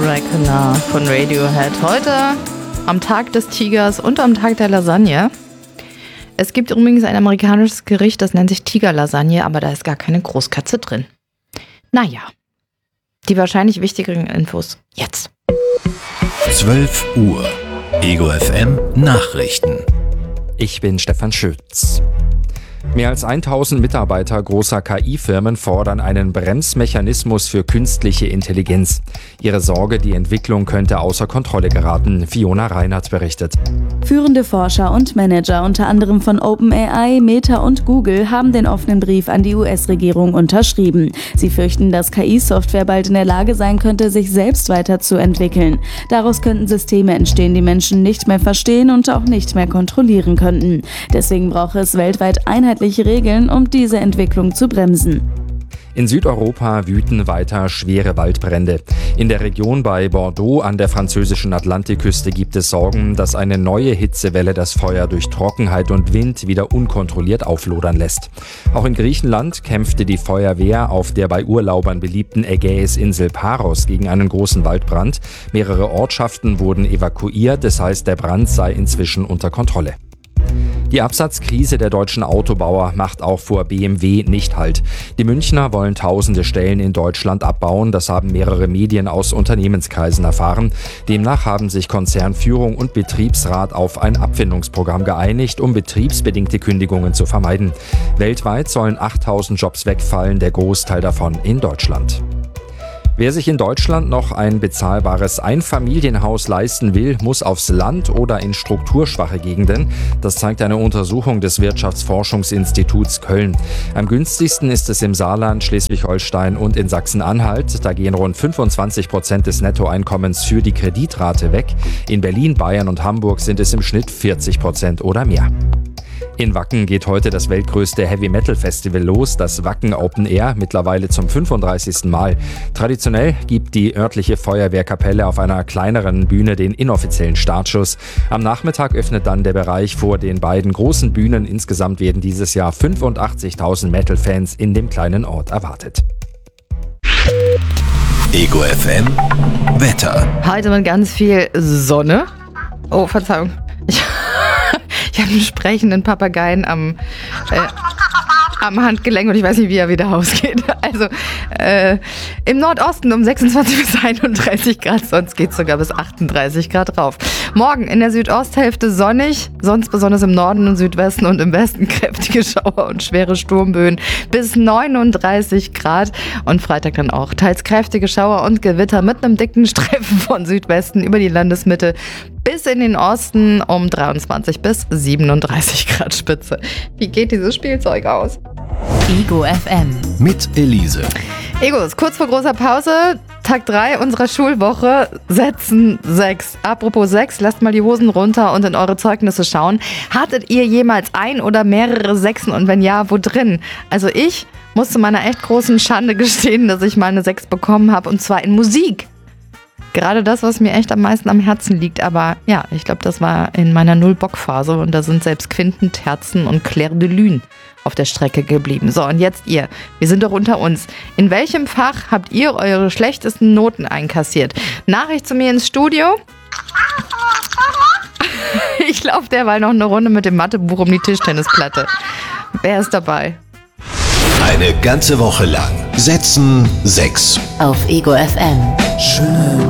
Reckoner von Radiohead. Heute am Tag des Tigers und am Tag der Lasagne. Es gibt übrigens ein amerikanisches Gericht, das nennt sich Tigerlasagne, aber da ist gar keine Großkatze drin. Naja, die wahrscheinlich wichtigeren Infos jetzt. 12 Uhr. Ego FM Nachrichten. Ich bin Stefan Schütz. Mehr als 1000 Mitarbeiter großer KI-Firmen fordern einen Bremsmechanismus für künstliche Intelligenz. Ihre Sorge, die Entwicklung könnte außer Kontrolle geraten. Fiona Reinhardt berichtet. Führende Forscher und Manager, unter anderem von OpenAI, Meta und Google, haben den offenen Brief an die US-Regierung unterschrieben. Sie fürchten, dass KI-Software bald in der Lage sein könnte, sich selbst weiterzuentwickeln. Daraus könnten Systeme entstehen, die Menschen nicht mehr verstehen und auch nicht mehr kontrollieren könnten. Deswegen braucht es weltweit einheitliche Regeln, um diese Entwicklung zu bremsen. In Südeuropa wüten weiter schwere Waldbrände. In der Region bei Bordeaux an der französischen Atlantikküste gibt es Sorgen, dass eine neue Hitzewelle das Feuer durch Trockenheit und Wind wieder unkontrolliert auflodern lässt. Auch in Griechenland kämpfte die Feuerwehr auf der bei Urlaubern beliebten Ägäisinsel Paros gegen einen großen Waldbrand. Mehrere Ortschaften wurden evakuiert, das heißt, der Brand sei inzwischen unter Kontrolle. Die Absatzkrise der deutschen Autobauer macht auch vor BMW nicht Halt. Die Münchner wollen tausende Stellen in Deutschland abbauen, das haben mehrere Medien aus Unternehmenskreisen erfahren. Demnach haben sich Konzernführung und Betriebsrat auf ein Abfindungsprogramm geeinigt, um betriebsbedingte Kündigungen zu vermeiden. Weltweit sollen 8000 Jobs wegfallen, der Großteil davon in Deutschland. Wer sich in Deutschland noch ein bezahlbares Einfamilienhaus leisten will, muss aufs Land oder in strukturschwache Gegenden. Das zeigt eine Untersuchung des Wirtschaftsforschungsinstituts Köln. Am günstigsten ist es im Saarland, Schleswig-Holstein und in Sachsen-Anhalt. Da gehen rund 25% des Nettoeinkommens für die Kreditrate weg. In Berlin, Bayern und Hamburg sind es im Schnitt 40% oder mehr. In Wacken geht heute das weltgrößte Heavy-Metal-Festival los, das Wacken Open Air, mittlerweile zum 35. Mal. Traditionell gibt die örtliche Feuerwehrkapelle auf einer kleineren Bühne den inoffiziellen Startschuss. Am Nachmittag öffnet dann der Bereich vor den beiden großen Bühnen. Insgesamt werden dieses Jahr 85.000 Metal-Fans in dem kleinen Ort erwartet. Ego FM Wetter. Heute mit ganz viel Sonne. Oh, Verzeihung. Ich habe einen sprechenden Papageien am Handgelenk und ich weiß nicht, wie er wieder ausgeht. Also im Nordosten um 26 bis 31 Grad, sonst geht es sogar bis 38 Grad rauf. Morgen in der Südosthälfte sonnig, sonst besonders im Norden und Südwesten und im Westen kräftige Schauer und schwere Sturmböen bis 39 Grad. Und Freitag dann auch teils kräftige Schauer und Gewitter mit einem dicken Streifen von Südwesten über die Landesmitte bis in den Osten um 23 bis 37 Grad Spitze. Wie geht dieses Spielzeug aus? Ego FM. Mit Elise. Egos, kurz vor großer Pause, Tag 3 unserer Schulwoche, Sätzen 6. Apropos 6, lasst mal die Hosen runter und in eure Zeugnisse schauen. Hattet ihr jemals ein oder mehrere Sechsen und wenn ja, wo drin? Also ich muss zu meiner echt großen Schande gestehen, dass ich mal eine 6 bekommen habe und zwar in Musik. Gerade das, was mir echt am meisten am Herzen liegt, aber ja, ich glaube, das war in meiner Null-Bock-Phase und da sind selbst Quinten, Terzen und Clair de Lune auf der Strecke geblieben. So, und jetzt ihr. Wir sind doch unter uns. In welchem Fach habt ihr eure schlechtesten Noten einkassiert? Nachricht zu mir ins Studio. Ich laufe derweil noch eine Runde mit dem Mathebuch um die Tischtennisplatte. Wer ist dabei? Eine ganze Woche lang. Sätzen 6. Auf Ego FM. Schön.